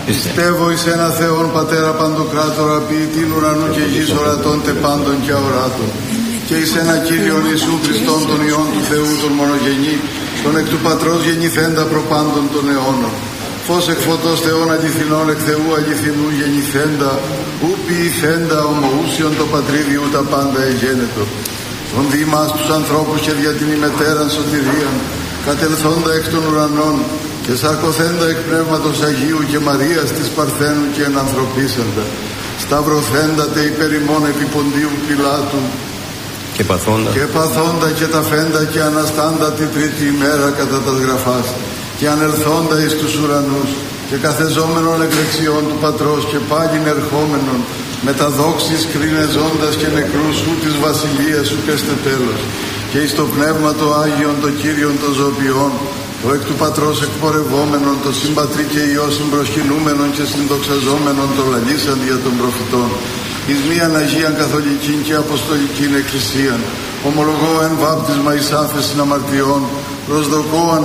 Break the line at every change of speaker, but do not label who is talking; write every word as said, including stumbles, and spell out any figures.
Πιστεύω εις ένα Θεόν Πατέρα Παντοκράτορα, ποιητήν ουρανού και γης, ορατών τε πάντων και αοράτων, και εις ένα Κύριον Ιησού Χριστόν, τον Υιόν του Θεού, τον μονογενή, τον εκ του Πατρός γεννηθέντα προπάντων των αιώνων. Φως εκ φωτός Θεών αληθινών, εκ Θεού αληθινού γεννηθέντα, ου ποιηθέντα ομοούσιον το πατρίδιου τα πάντα εγένετο. Τον διήμας τους ανθρώπους και δια την ημετέραν σωτηρίαν, κατελθόντα εκ των ουρανών και σαρκωθέντα εκ Πνεύματος Αγίου και Μαρίας της Παρθένου και ενανθρωπίσαντα, σταυρωθέντα τε υπέρ ημών επί Ποντίου Πιλάτου
και παθόντα
και παθόντα και ταφέντα και αναστάντα την τρίτη ημέρα κατά τας γραφάς, και ανελθόντα εις τους ουρανούς και καθεζόμενον εκ δεξιών του Πατρός και πάλιν ερχόμενον με τα δόξης κρίνεζόντας και νεκρούς σου της βασιλείας σου καίστε τέλος, και εις το Πνεύμα το Άγιον το Κύριον των ζωοποιών, το εκ του Πατρός εκπορευόμενον, το συμπατρί και Υιό συμπροσκυνούμενον και συντοξαζόμενον το λαλήσαν δια των προφητών, εις μίαν Αγίαν Καθολικήν και Αποστολικήν Εκκλησίαν, ομολογώ εν βάπτισμα εις άφεσιν αμαρτιών, προσδοκώ